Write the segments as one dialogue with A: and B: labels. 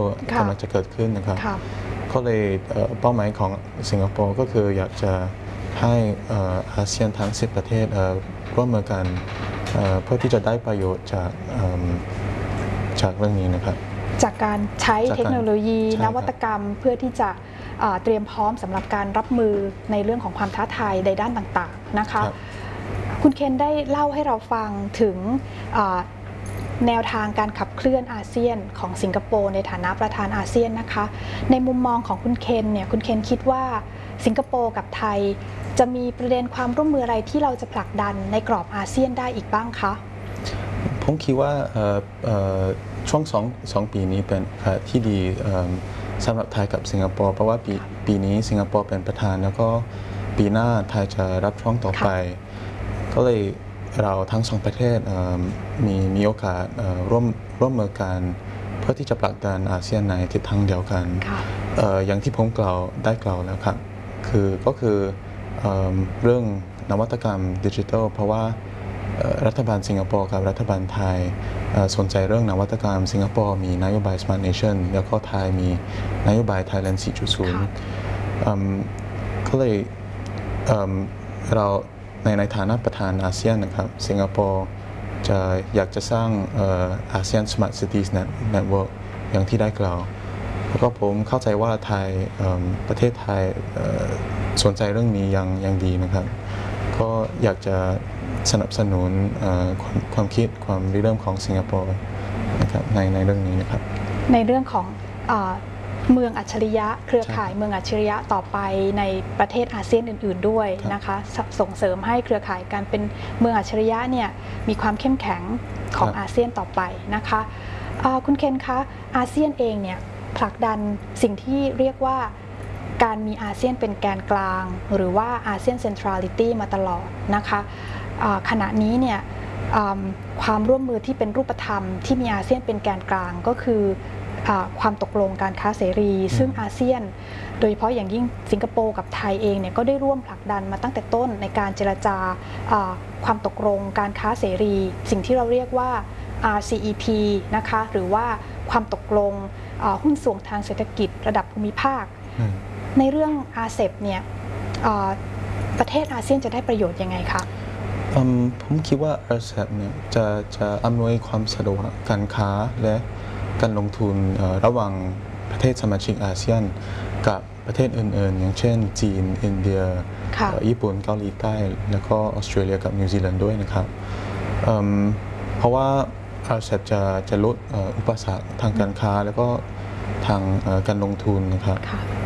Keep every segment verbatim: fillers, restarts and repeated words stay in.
A: กำลังจะเกิดขึ้นนะครับก็เลยเป้าหมายของสิงคโปร์ก็คืออยากจะให้อาเซียนทั้งสิบประเทศร่วมมือกันเพื่อที่จะได้ประโยชน์จากจากเรื่องนี้นะครับ
B: จากการใช้เทคโนโลยีนวัตกรรมเพื่อที่จะเตรียมพร้อมสำหรับการรับมือในเรื่องของความท้าทายในด้านต่างๆนะคะคุณเคนได้เล่าให้เราฟังถึงแนวทางการขับเคลื่อนอาเซียนของสิงคโปร์ในฐานะประธานอาเซียนนะคะในมุมมองของคุณเคนเนี่ยคุณเคนคิดว่าสิงคโปร์กับไทยจะมีประเด็นความร่วมมืออะไรที่เราจะผลักดันในกรอบอาเซียนได้อีกบ้างคะ
A: ผมคิดว่าช่วงสองสองปีนี้เป็นที่ดีสำหรับไทยกับสิงคโปร์เพราะว่าปีปีนี้สิงคโปร์เป็นประธานแล้วก็ปีหน้าไทยจะรับช่วงต่อไปก็เลยเราทั้งสองประเทศมีมีโอกาสร่วมร่วมมือกันเพื่อที่จะผลักดันอาเซียนในทิศทางเดียวกันอย่างที่ผมกล่าวได้กล่าวแล้วครับคือก็คือเรื่องนวัตกรรมดิจิทัลเพราะว่ารัฐบาลสิงคโปร์กับรัฐบาลไทยสนใจเรื่องนวัตกรรมสิงคโปร์มีนโยบาย Smart Nation แล้วก็ไทยมีนโยบาย Thailand สี่จุดศูนย์ ก็เลยเราในในฐานะประธานอาเซียนนะครับสิงคโปร์จะอยากจะสร้างอาเซียน Smart Cities Network อย่างที่ได้กล่าวแล้วก็ผมเข้าใจว่าไทยประเทศไทยสนใจเรื่องนี้อย่างอย่างดีนะครับก็อยากจะสนับสนุนความความคิดความริเริ่มของสิงคโปร์นะครับในในเรื่องนี้นะครับ
B: ในเรื่องของเมืองอัจฉริยะเครือข่ายเมืองอัจฉริยะต่อไปในประเทศอาเซียนอื่นๆด้วยนะคะส่งเสริมให้เครือข่ายการเป็นเมืองอัจฉริยะเนี่ยมีความเข้มแข็งของอาเซียนต่อไปนะคะคุณเคนคะอาเซียนเองเนี่ยผลักดันสิ่งที่เรียกว่าการมีอาเซียนเป็นแกนกลางหรือว่าอาเซียนเซ็นทรัลิตี้มาตลอดนะคะขณะนี้เนี่ยความร่วมมือที่เป็นรูปธรรมที่มีอาเซียนเป็นแกนกลางก็คือความตกลงการค้าเสรีซึ่งอาเซียนโดยเฉพาะอย่างยิ่งสิงคโปร์กับไทยเองเนี่ยก็ได้ร่วมผลักดันมาตั้งแต่ต้นในการเจรจาความตกลงการค้าเสรีสิ่งที่เราเรียกว่า อาร์ ซี อี พี นะคะหรือว่าความตกลงหุ้นส่วนทางเศรษฐกิจระดับภูมิภาคในเรื่อง อาร์ ซี อี พี เนี่ยประเทศอาเซียนจะได้ประโยชน์ยังไงคะ
A: ผมคิดว่า อาร์ ซี อี พี เนี่ยจะจะอำนวยความสะดวกการค้าและการลงทุนระหว่างประเทศสมาชิกอาเซียนกับประเทศอื่นๆอย่างเช่นจีนอินเดียญี่ปุ่นเกาหลีใต้แล้วก็ออสเตรเลียกับนิวซีแลนด์ด้วยนะครับเพราะว่า อาร์ ซี อี พี จะจะลดอุปสรรคทางการค้าแล้วก็ทางการลงทุนนะครับ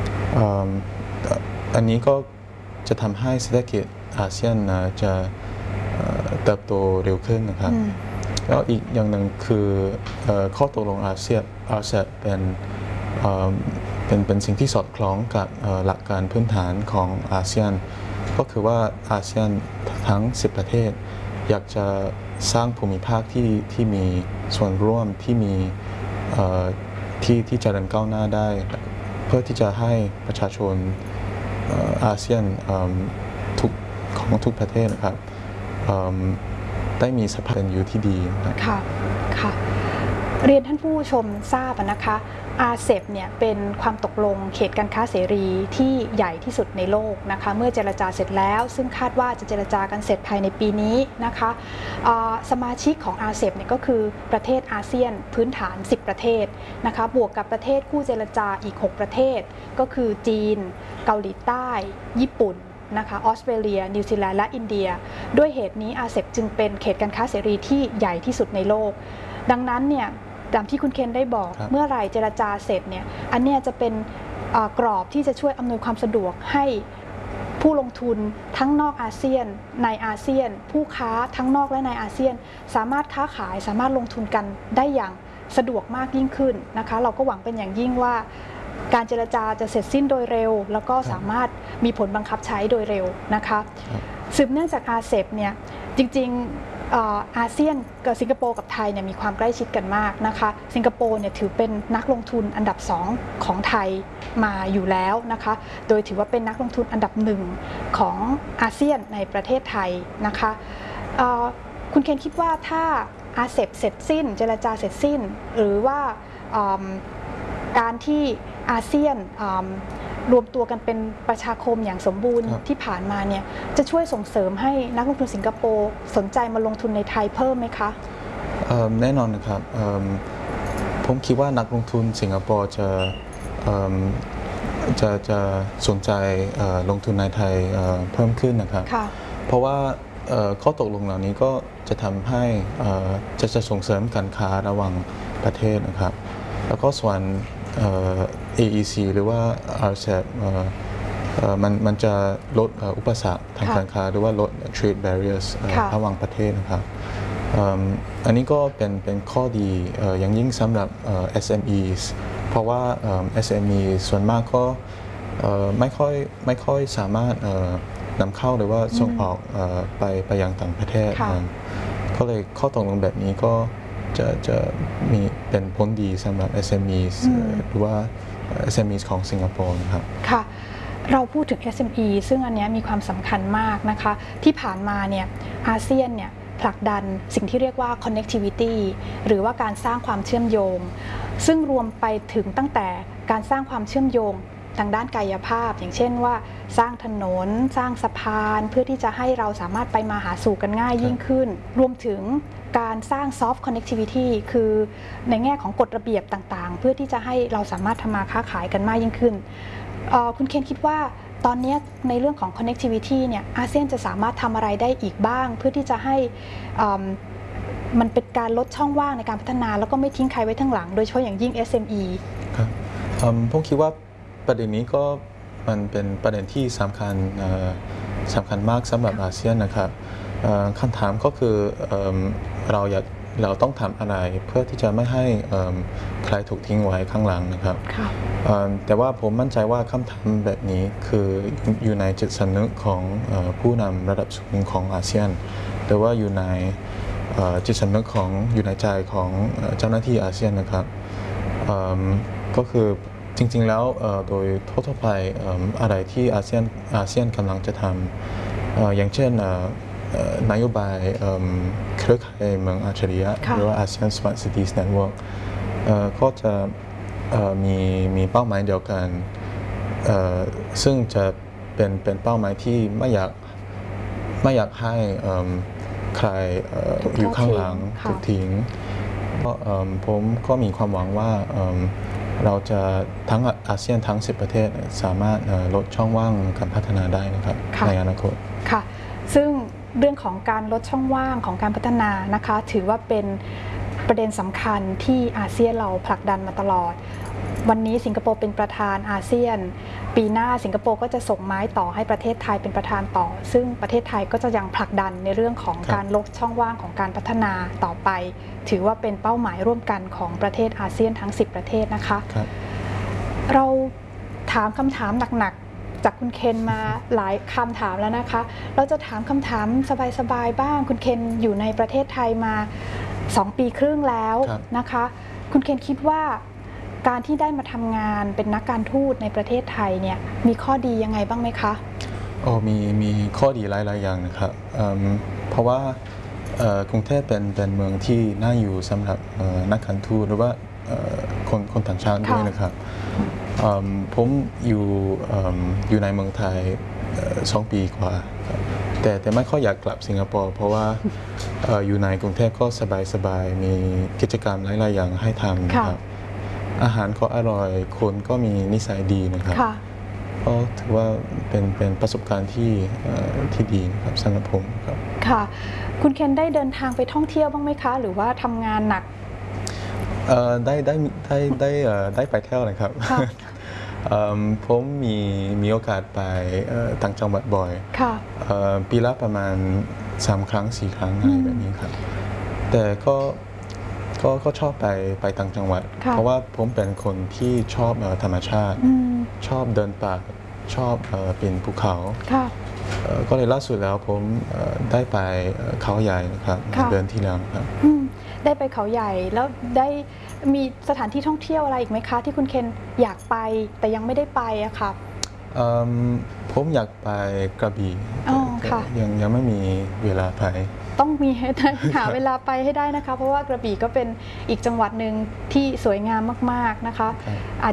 A: อันนี้ก็จะทำให้เศรษฐกิจอาเซียนจะเติบโตเร็วขึ้นนะครับแล้วอีกอย่างหนึ่งคือข้อตกลงอาเซียน อาร์ ซี อี พี เป็นเป็นเป็นสิ่งที่สอดคล้องกับหลักการพื้นฐานของอาเซียนก็คือว่าอาเซียนทั้งสิบประเทศอยากจะสร้างภูมิภาคที่ที่มีส่วนร่วมที่มีที่ที่เจริญก้าวหน้าได้เพื่อที่จะให้ประชาชนอาเซียนทุกของทุกประเทศนะครับได้มีสภาพเป็นอยู่ที่ดี
B: ค่ะค่ะเรียนท่านผู้ชมทราบนะคะ อาร์ ซี อี พี เนี่ยเป็นความตกลงเขตการค้าเสรีที่ใหญ่ที่สุดในโลกนะคะเมื่อเจรจาเสร็จแล้วซึ่งคาดว่าจะเจรจากันเสร็จภายในปีนี้นะคะสมาชิกของ อาร์ ซี อี พี เนี่ยก็คือประเทศอาเซียนพื้นฐานสิบประเทศนะคะบวกกับประเทศคู่เจรจาอีกหกประเทศก็คือจีนเกาหลีใต้ญี่ปุ่นนะคะออสเตรเลียนิวซีแลนด์และอินเดียด้วยเหตุนี้ อาร์ ซี อี พี จึงเป็นเขตการค้าเสรีที่ใหญ่ที่สุดในโลกดังนั้นเนี่ยตามที่คุณเคนได้บอกเมื่อไหร่เจรจาเสร็จเนี่ยอันนี้จะเป็นกรอบที่จะช่วยอำนวยความสะดวกให้ผู้ลงทุนทั้งนอกอาเซียนในอาเซียนผู้ค้าทั้งนอกและในอาเซียนสามารถค้าขายสามารถลงทุนกันได้อย่างสะดวกมากยิ่งขึ้นนะคะเราก็หวังเป็นอย่างยิ่งว่าการเจรจาจะเสร็จสิ้นโดยเร็วแล้วก็สามารถมีผลบังคับใช้โดยเร็วนะคะสืบเนื่องจาก อาร์ ซี อี พี เนี่ยจริงๆอาเซียนกับสิงคโปร์กับไทยเนี่ยมีความใกล้ชิดกันมากนะคะสิงคโปร์เนี่ยถือเป็นนักลงทุนอันดับสองของไทยมาอยู่แล้วนะคะโดยถือว่าเป็นนักลงทุนอันดับหนึ่งของอาเซียนในประเทศไทยนะคะคุณเคนคิดว่าถ้า อาร์ ซี อี พี เสร็จสิ้นเจรจาเสร็จสิ้นหรือว่าการที่อาเซียนรวมตัวกันเป็นประชาคมอย่างสมบูรณ์ที่ผ่านมาเนี่ยจะช่วยส่งเสริมให้นักลงทุนสิงคโปร์สนใจมาลงทุนในไทยเพิ่มไหมคะ
A: แน่นอนนะครับผมคิดว่านักลงทุนสิงคโปร์จะจะจะสนใจลงทุนในไทยเพิ่มขึ้นนะครับเพราะว่าข้อตกลงเหล่านี้ก็จะทำให้จะจะส่งเสริมการค้าระหว่างประเทศนะครับแล้วก็ส่วน เอ อี ซี หรือว่า อาร์ เซ อี พี มันมันจะลดอุปสรรคทางการค้าหรือว่าลด trade barriers ระหว่างประเทศนะครับอันนี้ก็เป็นเป็นข้อดีอย่างยิ่งสำหรับ เอส เอ็ม อี เพราะว่า เอส เอ็ม อี ส่วนมากก็ไม่ค่อยไม่ค่อยสามารถนำเข้าหรือว่าส่งออกไปไปยังต่างประเทศก็เลยข้อตกลงแบบนี้ก็จะจะมีเป็นผลดีสำหรับ เอส เอ็ม อี หรือว่า เอส เอ็ม อี ของสิงคโปร์นะครับ
B: ค่ะเราพูดถึง เอส เอ็ม อี ซึ่งอันนี้มีความสำคัญมากนะคะที่ผ่านมาเนี่ยอาเซียนเนี่ยผลักดันสิ่งที่เรียกว่า connectivity หรือว่าการสร้างความเชื่อมโยงซึ่งรวมไปถึงตั้งแต่การสร้างความเชื่อมโยงทางด้านกายภาพอย่างเช่นว่าสร้างถนนสร้างสะพานเพื่อที่จะให้เราสามารถไปมาหาสู่กันง่ายยิ่งขึ้นรวมถึงการสร้าง soft connectivity คือในแง่ของกฎระเบียบต่างๆเพื่อที่จะให้เราสามารถทำมาค้าขายกันมากยิ่งขึ้นคุณเคนคิดว่าตอนนี้ในเรื่องของ connectivity เนี่ยอาเซียนจะสามารถทำอะไรได้อีกบ้างเพื่อที่จะให้มันเป็นการลดช่องว่างในการพัฒนาแล้วก็ไม่ทิ้งใครไว้ทั้งหลังโดยเฉพาะอย่างยิ่ง เอส เอ็ม อี
A: ครับผมคิดว่าประเด็นนี้ก็มันเป็นประเด็นที่สำคัญสำคัญมากสำหรับอาเซียนนะครับคำถามก็คือเราอยากเราต้องทำอะไรเพื่อที่จะไม่ให้ใครถูกทิ้งไว้ข้างหลังนะครับแต่ว่าผมมั่นใจว่าคำถามแบบนี้คืออยู่ในจิตสำนึกของผู้นำระดับสูงของอาเซียนหรือว่าอยู่ในจิตสำนึกของอยู่ในใจของเจ้าหน้าที่อาเซียนนะครับก็คือจริงๆแล้วโดยทั่วไปอะไรที่อาเซียนอาเซียนกำลังจะทำอย่างเช่นนโยบายเครือข่ายเมืองอัจฉริยะหรือว่า อาเซียน Smart Cities Network ก็จะมีมีเป้าหมายเดียวกันซึ่งจะเป็นเป็นเป้าหมายที่ไม่อยากไม่อยากให้ใครอยู่ข้างหลังถูกทิ้งเพราะผมก็มีความหวังว่าเราจะทั้งอาเซียนทั้งสิบประเทศสามารถลดช่องว่างการพัฒนาได้นะครับในอนาคต
B: ค่ะซึ่งเรื่องของการลดช่องว่างของการพัฒนานะคะถือว่าเป็นประเด็นสำคัญที่อาเซียนเราผลักดันมาตลอดวันนี้สิงคโปร์เป็นประธานอาเซียนปีหน้าสิงคโปร์ก็จะส่งไม้ต่อให้ประเทศไทยเป็นประธานต่อซึ่งประเทศไทยก็จะยังผลักดันในเรื่องของการลดช่องว่างของการพัฒนาต่อไปถือว่าเป็นเป้าหมายร่วมกันของประเทศอาเซียนทั้งสิบประเทศนะคะเราถามคำถามหนักๆจากคุณเคนมาหลายคำถามแล้วนะคะเราจะถามคำถามสบายๆบ้างคุณเคนอยู่ในประเทศไทยมาสองปีครึ่งแล้วนะคะคุณเคนคิดว่าการที่ได้มาทำงานเป็นนักการทูตในประเทศไทยเนี่ยมีข้อดียังไงบ้างไหมคะ
A: โอ้มีมีข้อดีหลายๆอย่างนะครับเพราะว่ากรุงเทพเป็นเป็นเมืองที่น่าอยู่สำหรับนักการทูตหรือว่าคนคนต่างชาติด้วยนะครับผมอยู่อยู่ในเมืองไทยสองปีกว่าแต่แต่ไม่ค่อยอยากกลับสิงคโปร์เพราะว่าอยู่ในกรุงเทพก็สบายๆมีกิจกรรมหลายๆอย่างให้ทำนะครับอาหารก็อร่อยคนก็มีนิสัยดีนะครับก็ถือว่าเป็นเป็นประสบการณ์ที่ที่ดีนะครับสำหรับผมครับ
B: ค่ะคุณเคนได้เดินทางไปท่องเที่ยวบ้างไหมคะหรือว่าทำงานหนัก
A: ได้ได้ได้ได้ได้ไปเที่ยวนะครับผมมีมีโอกาสไปต่างจังหวัดบ่อยปีละประมาณสามครั้งสี่ครั้งอะไรแบบนี้ครับแต่ก็ก็ก็ชอบไปไปต่างจังหวัดเพราะว่าผมเป็นคนที่ชอบธรรมชาติชอบเดินป่าชอบปีนภูเขาก็เลยล่าสุดแล้วผมได้ไปเขาใหญ่นะครับเดินที่แล้วครับ
B: ได้ไปเขาใหญ่แล้วได้มีสถานที่ท่องเที่ยวอะไรอีกไหมคะที่คุณเคนอยากไปแต่ยังไม่ได้ไปอะค่ะ
A: ผมอยากไปกระบี่ยังยังไม่มีเวลาไป
B: ต้องมีให้ได้หาเวลาไปให้ได้นะคะ เพราะว่ากระบี่ก็เป็นอีกจังหวัดหนึ่งที่สวยงามมากๆนะคะ